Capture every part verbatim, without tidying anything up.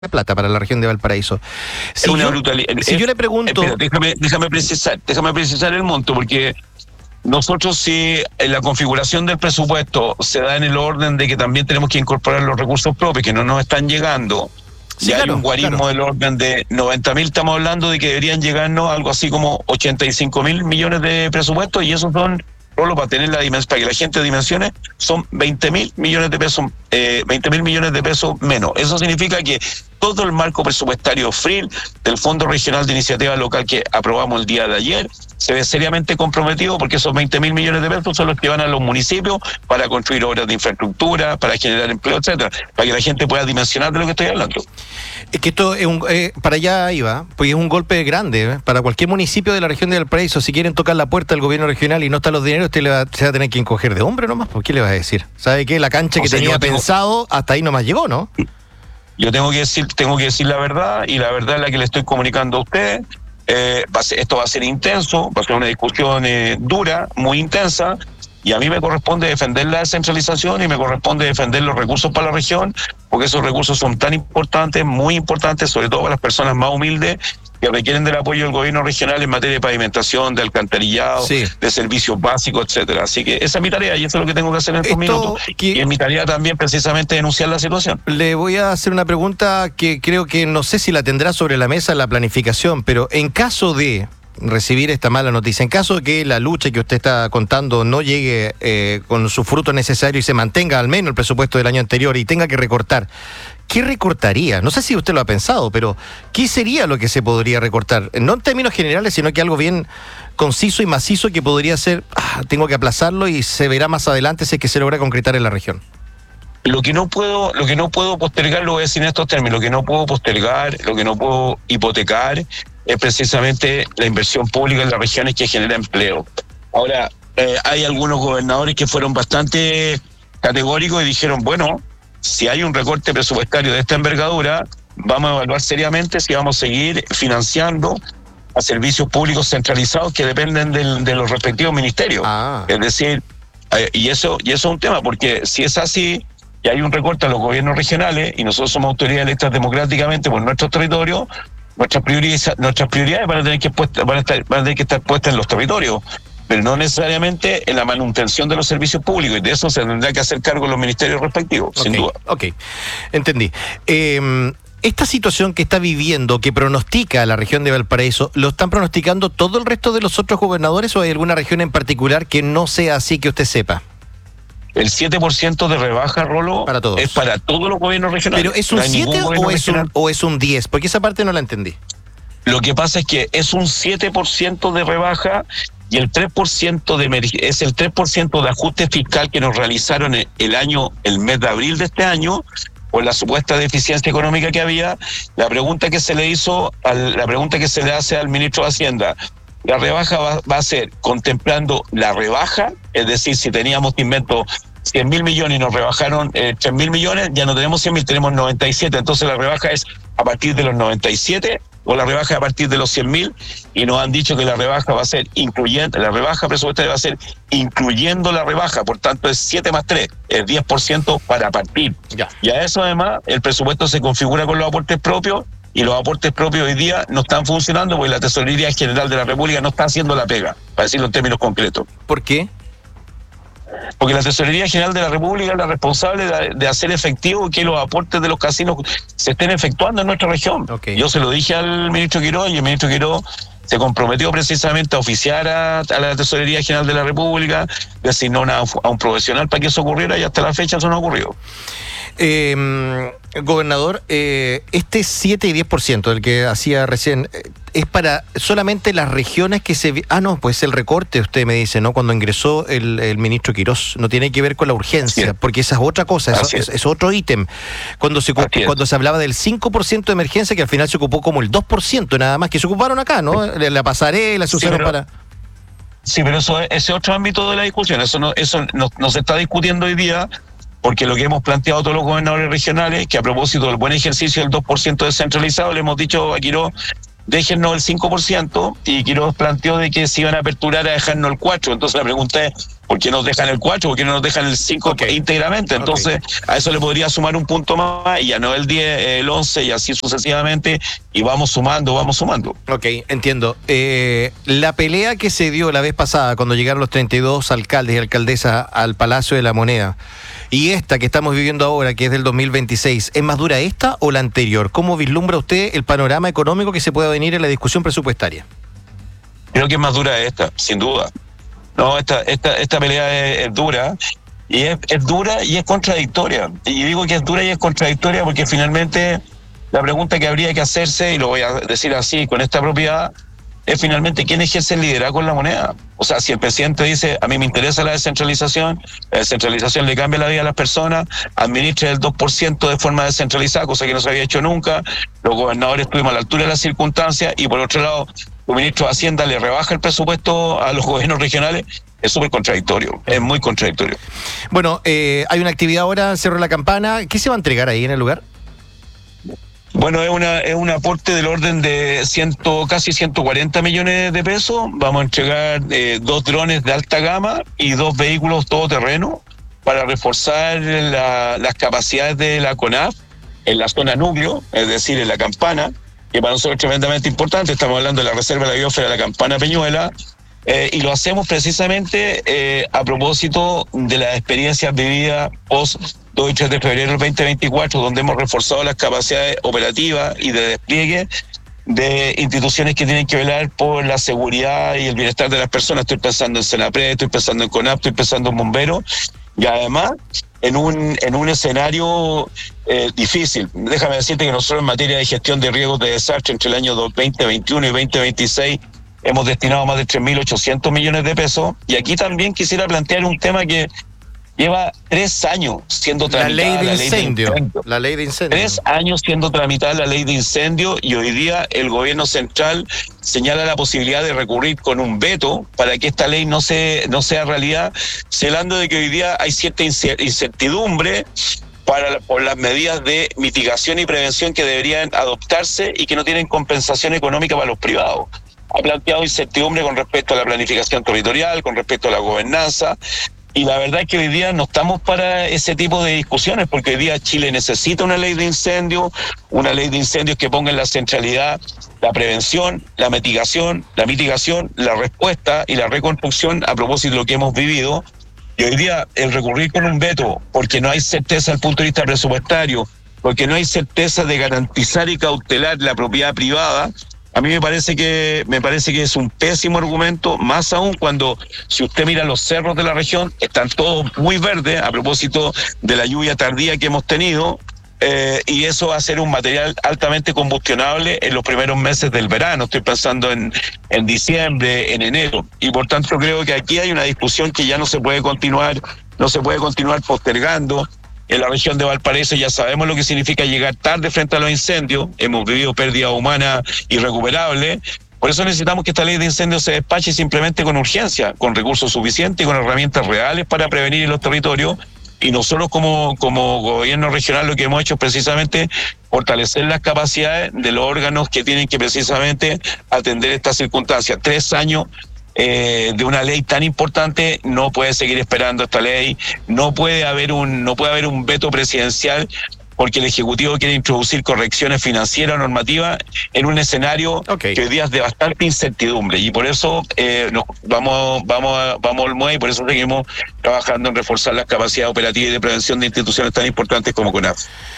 de plata para la región de Valparaíso. Si es una yo, brutalidad. Si es, yo le pregunto... Espera, déjame, déjame, precisar, déjame precisar el monto, porque nosotros, si en la configuración del presupuesto se da en el orden de que también tenemos que incorporar los recursos propios que no nos están llegando, sí, ya claro, hay un guarismo claro. del orden de noventa mil, estamos hablando de que deberían llegarnos algo así como ochenta y cinco mil millones de presupuestos, y esos son, solo para tener la dimensión, para que la gente dimensione, son veinte mil millones de pesos, eh, veinte mil millones de pesos menos. Eso significa que todo el marco presupuestario F R I L del Fondo Regional de Iniciativa Local que aprobamos el día de ayer se ve seriamente comprometido, porque esos veinte mil millones de pesos son los que van a los municipios para construir obras de infraestructura, para generar empleo, etcétera, para que la gente pueda dimensionar de lo que estoy hablando. Es que esto es un, eh, para allá iba, porque es un golpe grande, ¿eh? Para cualquier municipio de la región de Valparaíso. Si quieren tocar la puerta del gobierno regional y no están los dineros, usted le va, se va a tener que encoger de hombre nomás. ¿Por qué le vas a decir? ¿Sabe qué? La cancha O que sea, tenía yo tengo- pensado, hasta ahí nomás llegó, ¿no? Yo tengo que decir, tengo que decir la verdad, y la verdad es la que le estoy comunicando a usted. Eh, va a ser, esto va a ser intenso, va a ser una discusión eh, dura, muy intensa, y a mí me corresponde defender la descentralización y me corresponde defender los recursos para la región, porque esos recursos son tan importantes, muy importantes, sobre todo para las personas más humildes que requieren del apoyo del gobierno regional en materia de pavimentación, de alcantarillado, Sí. de servicios básicos, etcétera. Así que esa es mi tarea y eso es lo que tengo que hacer en estos Esto minutos. que- Y es mi tarea también precisamente denunciar la situación. Le voy a hacer una pregunta que creo que no sé si la tendrá sobre la mesa la planificación, pero en caso de recibir esta mala noticia, en caso de que la lucha que usted está contando no llegue eh, con su fruto necesario y se mantenga al menos el presupuesto del año anterior y tenga que recortar, ¿qué recortaría? No sé si usted lo ha pensado, pero ¿qué sería lo que se podría recortar? No en términos generales, sino que algo bien conciso y macizo que podría ser, ah, tengo que aplazarlo y se verá más adelante si es que se logra concretar en la región. Lo que no puedo, lo que no puedo postergar, lo voy a decir en estos términos, lo que no puedo postergar, lo que no puedo hipotecar es precisamente la inversión pública en las regiones que genera empleo. Ahora, eh, hay algunos gobernadores que fueron bastante categóricos y dijeron, bueno, si hay un recorte presupuestario de esta envergadura, vamos a evaluar seriamente si vamos a seguir financiando a servicios públicos centralizados que dependen del, de los respectivos ministerios. Ah. Es decir, eh, y eso y eso es un tema, porque si es así y hay un recorte a los gobiernos regionales y nosotros somos autoridades electas democráticamente por nuestro territorio, nuestras prioridades, nuestras prioridades van a tener que puestas, van a estar, van a tener que estar puestas en los territorios, pero no necesariamente en la manutención de los servicios públicos, y de eso se tendrá que hacer cargo los ministerios respectivos, Okay, sin duda. Ok, entendí. Eh, esta situación que está viviendo, que pronostica la región de Valparaíso, ¿lo están pronosticando todo el resto de los otros gobernadores o hay alguna región en particular que no sea así que usted sepa? El siete por ciento de rebaja, Rolo, Para todos. es para todos los gobiernos regionales. ¿Pero es un No hay ningún siete gobierno o es regional. un, o es un diez? Porque esa parte no la entendí. Lo que pasa es que es un siete por ciento de rebaja y el tres por ciento de emerg- es el tres por ciento de ajuste fiscal que nos realizaron el, el año, el mes de abril de este año, por la supuesta deficiencia económica que había. La pregunta que se le hizo, al, la pregunta que se le hace al ministro de Hacienda, la rebaja va, va a ser contemplando la rebaja, es decir, si teníamos, te invento, cien mil millones y nos rebajaron eh, tres mil millones, ya no tenemos cien mil, tenemos noventa y siete, entonces la rebaja es a partir de los noventa y siete o la rebaja a partir de los cien mil, y nos han dicho que la rebaja va a ser incluyendo, la rebaja presupuestaria va a ser incluyendo la rebaja, por tanto es siete más tres, es diez por ciento para partir. Ya. Y a eso además el presupuesto se configura con los aportes propios, y los aportes propios hoy día no están funcionando porque la Tesorería General de la República no está haciendo la pega, para decirlo en términos concretos. ¿Por qué? Porque la Tesorería General de la República es la responsable de, de hacer efectivo que los aportes de los casinos se estén efectuando en nuestra región. Okay. Yo se lo dije al ministro Quiroz y el ministro Quiroz se comprometió precisamente a oficiar a, a la Tesorería General de la República, designó una, a un profesional para que eso ocurriera y hasta la fecha eso no ha ocurrido. Eh, gobernador, eh, este siete y diez por ciento del que hacía recién, eh, ¿es para solamente las regiones que se... vi- Ah, no, pues el recorte, usted me dice, ¿no? Cuando ingresó el, el ministro Quirós, no tiene que ver con la urgencia, Así es. porque esa es otra cosa, eso, Así es. es. es otro ítem. Cuando se, ocu- Así es. cuando se hablaba del cinco por ciento de emergencia, que al final se ocupó como el dos por ciento nada más, que se ocuparon acá, ¿no? La, la pasarela, se Sí, usaron pero- para... Sí, pero eso ese es otro ámbito de la discusión, eso no, eso no, no se está discutiendo hoy día, porque lo que hemos planteado todos los gobernadores regionales, que a propósito del buen ejercicio del dos por ciento descentralizado, le hemos dicho a Quiroz, déjennos el cinco por ciento, y Quiroz planteó de que se iban a aperturar a dejarnos el cuatro por ciento. Entonces la pregunta es, ¿Por qué nos dejan el cuatro? ¿Por qué no nos dejan el cinco okay. íntegramente? Entonces, okay. a eso le podría sumar un punto más, y ya no el diez, el once, y así sucesivamente, y vamos sumando, vamos sumando. Ok, entiendo. Eh, la pelea que se dio la vez pasada, cuando llegaron los treinta y dos alcaldes y alcaldesas al Palacio de la Moneda, y esta que estamos viviendo ahora, que es del dos mil veintiséis, ¿es más dura esta o la anterior? ¿Cómo vislumbra usted el panorama económico que se pueda venir en la discusión presupuestaria? Creo que es más dura esta, sin duda. No, esta, esta, esta pelea es, es dura, y es, es dura y es contradictoria. Y digo que es dura y es contradictoria porque finalmente la pregunta que habría que hacerse, y lo voy a decir así con esta propiedad, es finalmente quién ejerce el liderazgo en la moneda. O sea, si el presidente dice, a mí me interesa la descentralización, la descentralización le cambia la vida a las personas, administre el dos por ciento de forma descentralizada, cosa que no se había hecho nunca, los gobernadores estuvimos a la altura de las circunstancias, y por otro lado, el ministro de Hacienda le rebaja el presupuesto a los gobiernos regionales, es súper contradictorio, es muy contradictorio. Bueno, eh, hay una actividad ahora, Cerro de la Campana, ¿qué se va a entregar ahí en el lugar? Bueno, es una es un aporte del orden de ciento, casi ciento cuarenta millones de pesos. Vamos a entregar eh, dos drones de alta gama y dos vehículos todoterreno para reforzar la, las capacidades de la CONAF en la zona núcleo, es decir, en la Campana, que para nosotros es tremendamente importante. Estamos hablando de la Reserva de la Biosfera de la Campana Peñuela, eh, y lo hacemos precisamente eh, a propósito de las experiencias vividas post dos y tres de febrero del veinte veinticuatro, donde hemos reforzado las capacidades operativas y de despliegue de instituciones que tienen que velar por la seguridad y el bienestar de las personas. Estoy pensando en Senapred, estoy pensando en CONAP, estoy pensando en bomberos, y además en un en un escenario eh, difícil. Déjame decirte que nosotros en materia de gestión de riesgos de desastre entre el año veinte veintiuno y veinte veintiséis hemos destinado más de tres mil ochocientos millones de pesos, y aquí también quisiera plantear un tema que lleva tres años siendo tramitada la ley de incendio. La ley de incendio. Tres años siendo tramitada la ley de incendio, y hoy día el gobierno central señala la posibilidad de recurrir con un veto para que esta ley no se no sea realidad, señalando de que hoy día hay cierta incertidumbre para por las medidas de mitigación y prevención que deberían adoptarse y que no tienen compensación económica para los privados. Ha planteado incertidumbre con respecto a la planificación territorial, con respecto a la gobernanza. Y la verdad es que hoy día no estamos para ese tipo de discusiones, porque hoy día Chile necesita una ley de incendios, una ley de incendios que ponga en la centralidad la prevención, la mitigación, la mitigación, la respuesta y la reconstrucción a propósito de lo que hemos vivido. Y hoy día el recurrir con un veto, porque no hay certeza desde el punto de vista presupuestario, porque no hay certeza de garantizar y cautelar la propiedad privada, a mí me parece que me parece que es un pésimo argumento, más aún cuando, si usted mira los cerros de la región, están todos muy verdes a propósito de la lluvia tardía que hemos tenido, eh, y eso va a ser un material altamente combustionable en los primeros meses del verano. Estoy pensando en, en diciembre, en enero, y por tanto creo que aquí hay una discusión que ya no se puede continuar, no se puede continuar postergando. En la región de Valparaíso ya sabemos lo que significa llegar tarde frente a los incendios. Hemos vivido pérdida humana irrecuperable. Por eso necesitamos que esta ley de incendios se despache simplemente con urgencia, con recursos suficientes y con herramientas reales para prevenir en los territorios. Y nosotros como, como gobierno regional lo que hemos hecho es precisamente fortalecer las capacidades de los órganos que tienen que precisamente atender estas circunstancias. Tres años Eh, de una ley tan importante, no puede seguir esperando esta ley, no puede haber un no puede haber un veto presidencial porque el Ejecutivo quiere introducir correcciones financieras o normativas en un escenario okay. que hoy día es de bastante incertidumbre, y por eso eh, nos vamos vamos a, vamos al M U E, y por eso seguimos trabajando en reforzar las capacidades operativas y de prevención de instituciones tan importantes como CONAF.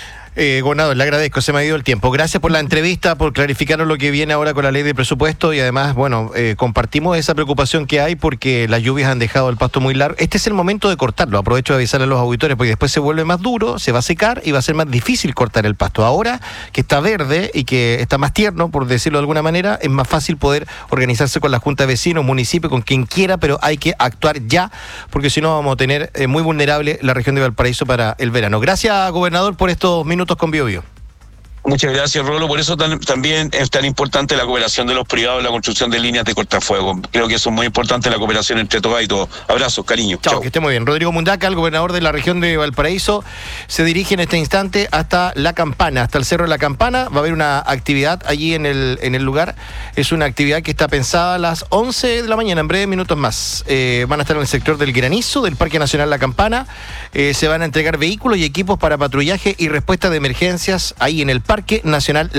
Eh, gobernador, le agradezco, se me ha ido el tiempo. Gracias por la entrevista, por clarificarnos lo que viene ahora con la ley de presupuesto, y además, bueno, eh, compartimos esa preocupación que hay porque las lluvias han dejado el pasto muy largo. Este es el momento de cortarlo. Aprovecho de avisar a los auditores porque después se vuelve más duro, se va a secar y va a ser más difícil cortar el pasto. Ahora que está verde y que está más tierno, por decirlo de alguna manera, es más fácil poder organizarse con la Junta de Vecinos, municipio, con quien quiera, pero hay que actuar ya, porque si no vamos a tener eh, muy vulnerable la región de Valparaíso para el verano. Gracias, gobernador, por estos minutos con Bio Bio. Muchas gracias, Rolo. Por eso tan, también es tan importante la cooperación de los privados en la construcción de líneas de cortafuego. Creo que eso es muy importante, la cooperación entre todas y todos. Abrazos, cariño. Chao, Chau. Que esté muy bien. Rodrigo Mundaca, el gobernador de la región de Valparaíso, se dirige en este instante hasta La Campana, hasta el Cerro de La Campana. Va a haber una actividad allí en el, en el lugar. Es una actividad que está pensada a las once de la mañana, en breves minutos más. Eh, van a estar en el sector del Granizo, del Parque Nacional La Campana. Eh, se van a entregar vehículos y equipos para patrullaje y respuesta de emergencias ahí en el Parque Nacional